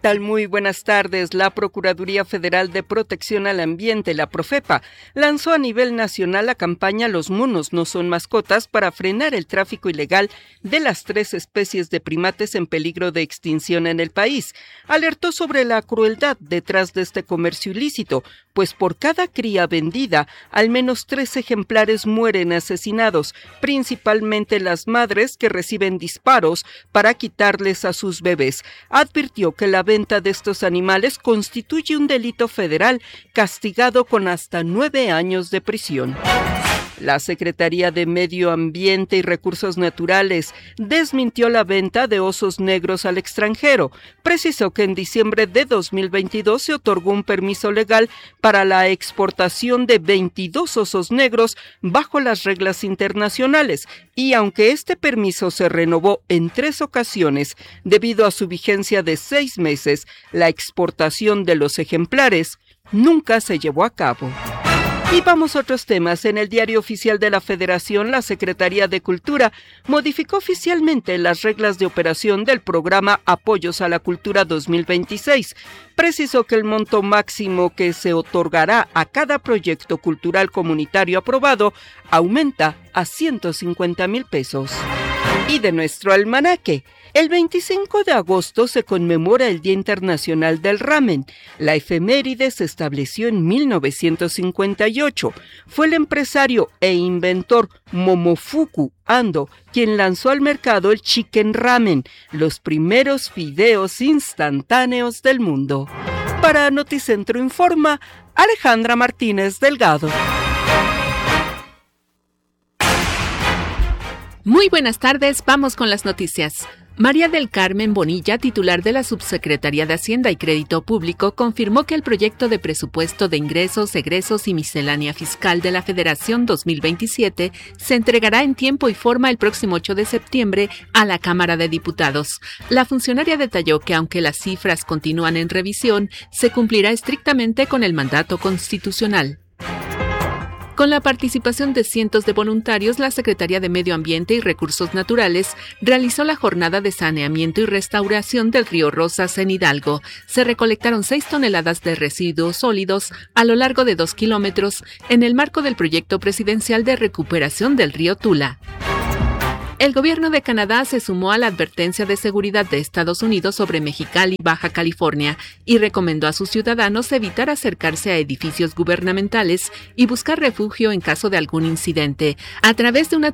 tal? Muy buenas tardes. La Procuraduría Federal de Protección al Ambiente, la Profepa, lanzó a nivel nacional la campaña Los monos no son mascotas para frenar el tráfico ilegal de las 3 especies de primates en peligro de extinción en el país. Alertó sobre la crueldad detrás de este comercio ilícito, pues por cada cría vendida, al menos 3 ejemplares mueren asesinados, principalmente las madres que reciben disparos para quitarles a sus bebés. Advirtió que la venta de estos animales constituye un delito federal castigado con hasta 9 años de prisión. La Secretaría de Medio Ambiente y Recursos Naturales desmintió la venta de osos negros al extranjero. Precisó que en diciembre de 2022 se otorgó un permiso legal para la exportación de 22 osos negros bajo las reglas internacionales, y aunque este permiso se renovó en 3 ocasiones debido a su vigencia de 6 meses, la exportación de los ejemplares nunca se llevó a cabo. Y vamos a otros temas. En el Diario Oficial de la Federación, la Secretaría de Cultura modificó oficialmente las reglas de operación del programa Apoyos a la Cultura 2026. Precisó que el monto máximo que se otorgará a cada proyecto cultural comunitario aprobado aumenta a 150,000 pesos. Y de nuestro almanaque. El 25 de agosto se conmemora el Día Internacional del Ramen. La efeméride se estableció en 1958. Fue el empresario e inventor Momofuku Ando quien lanzó al mercado el Chicken Ramen, los primeros fideos instantáneos del mundo. Para Noticentro Informa, Alejandra Martínez Delgado. Muy buenas tardes, vamos con las noticias. María del Carmen Bonilla, titular de la Subsecretaría de Hacienda y Crédito Público, confirmó que el proyecto de presupuesto de ingresos, egresos y miscelánea fiscal de la Federación 2027 se entregará en tiempo y forma el próximo 8 de septiembre a la Cámara de Diputados. La funcionaria detalló que aunque las cifras continúan en revisión, se cumplirá estrictamente con el mandato constitucional. Con la participación de cientos de voluntarios, la Secretaría de Medio Ambiente y Recursos Naturales realizó la jornada de saneamiento y restauración del río Rosas en Hidalgo. Se recolectaron 6 toneladas de residuos sólidos a lo largo de 2 kilómetros en el marco del proyecto presidencial de recuperación del río Tula. El gobierno de Canadá se sumó a la advertencia de seguridad de Estados Unidos sobre Mexicali, Baja California, y recomendó a sus ciudadanos evitar acercarse a edificios gubernamentales y buscar refugio en caso de algún incidente. A través de una